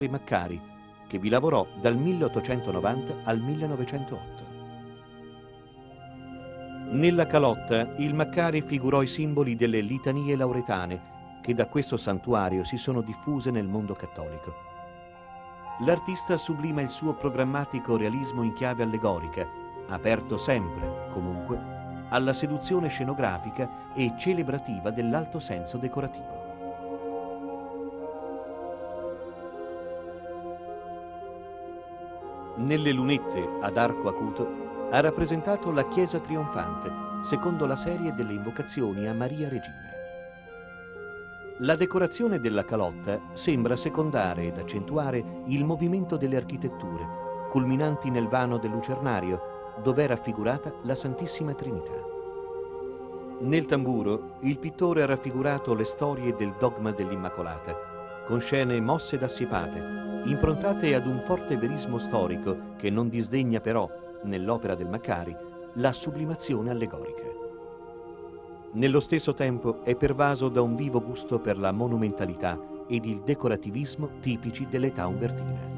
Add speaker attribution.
Speaker 1: Maccari, che vi lavorò dal 1890 al 1908. Nella calotta il Maccari figurò i simboli delle litanie lauretane che da questo santuario si sono diffuse nel mondo cattolico. L'artista sublima il suo programmatico realismo in chiave allegorica, aperto sempre, comunque, alla seduzione scenografica e celebrativa dell'alto senso decorativo. Nelle lunette ad arco acuto ha rappresentato la chiesa trionfante, secondo la serie delle invocazioni a Maria Regina. La decorazione della calotta sembra secondare ed accentuare il movimento delle architetture, culminanti nel vano del Lucernario, dove è raffigurata la Santissima Trinità. Nel tamburo, il pittore ha raffigurato le storie del dogma dell'Immacolata, con scene mosse da Siepate, improntate ad un forte verismo storico che non disdegna però, nell'opera del Maccari, la sublimazione allegorica. Nello stesso tempo è pervaso da un vivo gusto per la monumentalità ed il decorativismo tipici dell'età umbertina.